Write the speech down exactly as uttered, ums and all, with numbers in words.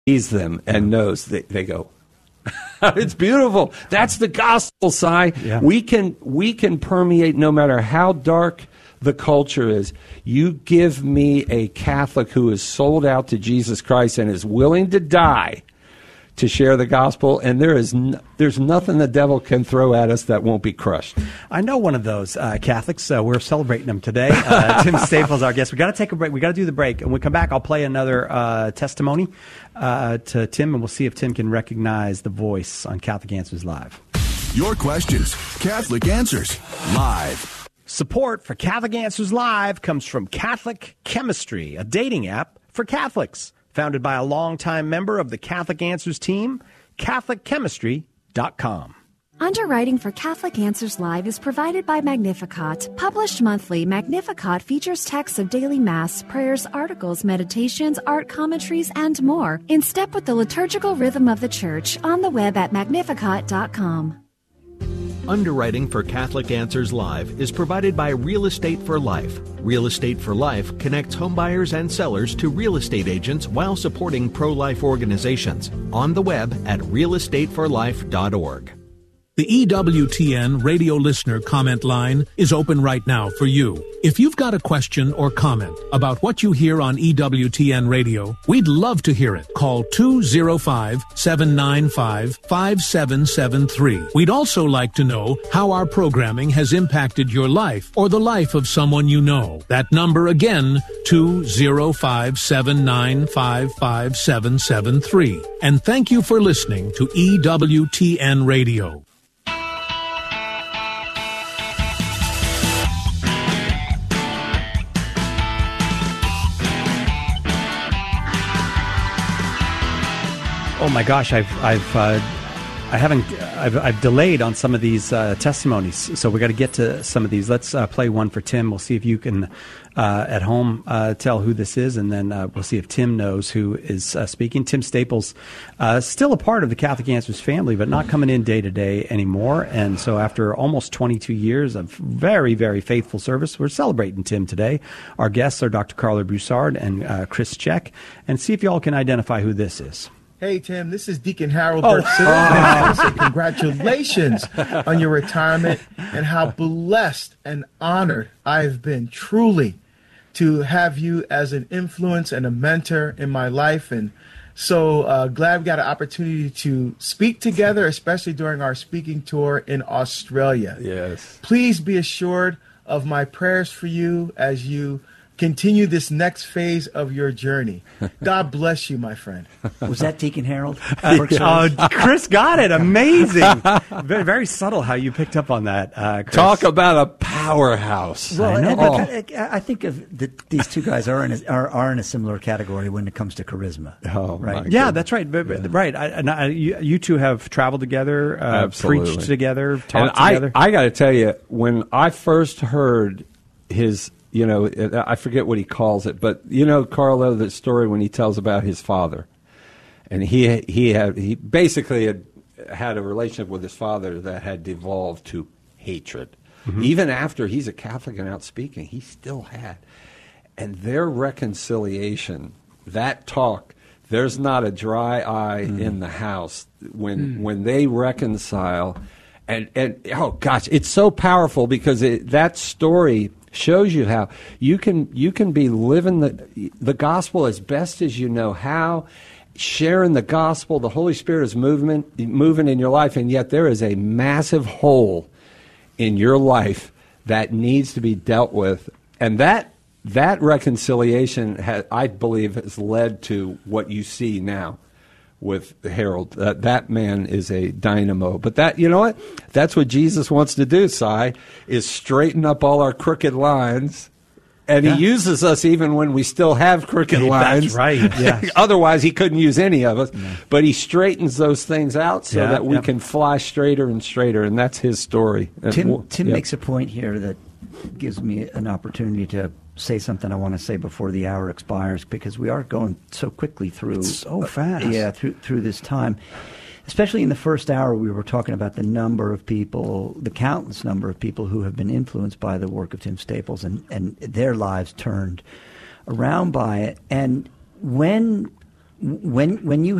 sees them and knows, they, they go, it's beautiful. That's the gospel, Si. Yeah. We can we can permeate no matter how dark the culture is. You give me a Catholic who is sold out to Jesus Christ and is willing to die to share the gospel, and there is n- there's nothing the devil can throw at us that won't be crushed. I know one of those uh, Catholics. Uh, we're celebrating them today. Uh, Tim Staples, our guest. We got to take a break. We got to do the break, and when we come back, I'll play another uh, testimony uh, to Tim, and we'll see if Tim can recognize the voice on Catholic Answers Live. Your questions, Catholic Answers Live. Support for Catholic Answers Live comes from Catholic Chemistry, a dating app for Catholics. Founded by a longtime member of the Catholic Answers team, Catholic Chemistry dot com. Underwriting for Catholic Answers Live is provided by Magnificat. Published monthly, Magnificat features texts of daily Mass, prayers, articles, meditations, art commentaries, and more, in step with the liturgical rhythm of the Church, on the web at Magnificat dot com. Underwriting for Catholic Answers Live is provided by Real Estate for Life. Real Estate for Life connects homebuyers and sellers to real estate agents while supporting pro-life organizations. On the web at real estate for life dot org. The E W T N radio listener comment line is open right now for you. If you've got a question or comment about what you hear on E W T N radio, we'd love to hear it. Call two oh five, seven nine five, five seven seven three. We'd also like to know how our programming has impacted your life or the life of someone you know. That number again, two oh five, seven nine five, five seven seven three. And thank you for listening to E W T N Radio. Oh my gosh, I've I've uh, I haven't I've, I've delayed on some of these uh, testimonies, so we got to get to some of these. Let's uh, play one for Tim. We'll see if you can uh, at home uh, tell who this is, and then uh, we'll see if Tim knows who is uh, speaking. Tim Staples, uh, still a part of the Catholic Answers family, but not coming in day to day anymore. And so, after almost twenty-two years of very very faithful service, we're celebrating Tim today. Our guests are Doctor Carla Broussard and uh, Chris Check, and see if y'all can identify who this is. Hey, Tim, this is Deacon Harold Oh. Burke. Oh. Congratulations on your retirement and how blessed and honored I've been truly to have you as an influence and a mentor in my life. And so uh, glad we got an opportunity to speak together, especially during our speaking tour in Australia. Yes. Please be assured of my prayers for you as you continue this next phase of your journey. God bless you, my friend. Was that Deacon Harold? Oh, Chris got it. Amazing. Very, very subtle how you picked up on that, uh, Chris. Talk about a powerhouse. Well, I know. and, uh, I think of the, these two guys are in a, are, are in a similar category when it comes to charisma. Oh, right? my Yeah, God. that's right. But, but- Yeah. right. I, and I, you, you two have traveled together, uh, Absolutely. preached together, And talked I, together. I got to tell you, when I first heard his, you know, I forget what he calls it, but you know, Carlo, the story when he tells about his father, and he he had he basically had had a relationship with his father that had devolved to hatred. Mm-hmm. Even after he's a Catholic and out speaking, he still had, and their reconciliation, that talk. There's not a dry eye mm. in the house when mm. when they reconcile, and and oh gosh, it's so powerful because it, that story shows you how you can you can be living the the gospel as best as you know how, sharing the gospel. The Holy Spirit is moving moving in your life, and yet there is a massive hole in your life that needs to be dealt with, and that. That reconciliation, ha- I believe, has led to what you see now with Harold. Uh, that man is a dynamo. But that, you know what? That's what Jesus wants to do, Si, is straighten up all our crooked lines. And yeah. he uses us even when we still have crooked lines. That's right. Yes. Otherwise, he couldn't use any of us. Yeah. But he straightens those things out so yeah, that we yeah. can fly straighter and straighter. And that's his story. Tim, we'll, Tim yeah. makes a point here that gives me an opportunity to say something I want to say before the hour expires, because we are going so quickly through so fast. Uh, yeah, through through this time. Especially in the first hour, we were talking about the number of people, the countless number of people who have been influenced by the work of Tim Staples and, and their lives turned around by it. And when when when you